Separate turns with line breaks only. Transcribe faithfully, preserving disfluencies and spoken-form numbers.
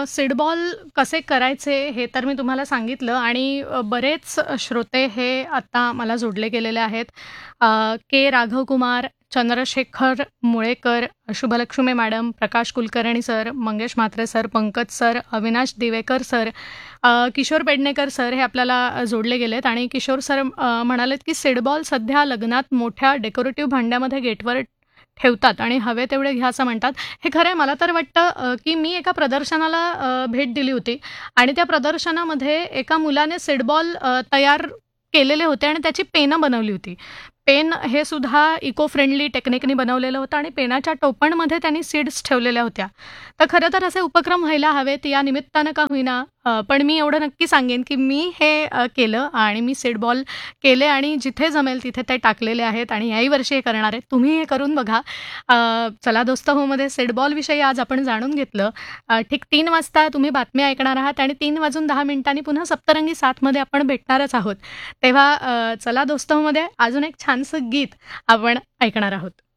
Seed ball कसे करायचे हे तर मी तुम्हाला सांगितलं आणि अ, बरेच श्रोते हे आता मला जोडले गेलेले आहेत. अ, के. राघवकुमार, चंद्रशेखर मुळेकर, शुभलक्ष्मी मॅडम, प्रकाश Kulkarni sir, Mangesh Mhatre sir, Pankaj sir, Avinash Diwekar sir, अ, किशोर पेडणेकर सर हे आपल्याला अ, जोडले गेलेत आणि किशोर सर अ, म्हणालेत, की सीडबॉल सध्या लग्नात मोठ्या डेकोरेटिव्ह भांड्यामध्ये गेटवर ठेवतात आणि हवे तेवढे घ्या असं म्हणतात. हे खरं आहे. मला तर वाटतं अ, की मी एका प्रदर्शनाला अ, भेट दिली होती आणि त्या प्रदर्शनामध्ये एका मुलाने सीडबॉल अ, तयार केलेले होते आणि त्याची पेनं बनवली होती. पेन हे सुद्धा इको फ्रेंडली टेक्निकनी बनवलेलं होतं आणि पेनाच्या टोपणमध्ये त्यांनी सीड्स ठेवलेल्या होत्या. तर खरं तर असे उपक्रम व्हायला हवेत या निमित्तानं का होईना, अ, पण मी एवढं नक्की सांगेन, की मी हे अ, केलं आणि मी सीडबॉल केले आणि जिथे जमेल तिथे ते टाकलेले आहेत आणि याही वर्षी हे करणार आहे. तुम्ही हे करून बघा. अ, चला दोस्त होमध्ये सीडबॉलविषयी आज आपण जाणून घेतलं. अ, ठीक तीन वाजता तुम्ही बातम्या ऐकणार आहात आणि तीन वाजून दहा मिनिटांनी पुन्हा सप्तरंगी सातमध्ये आपण भेटणारच आहोत. तेव्हा अ, चला दोस्त होमध्ये अजून एक छानसं गीत आपण ऐकणार आहोत.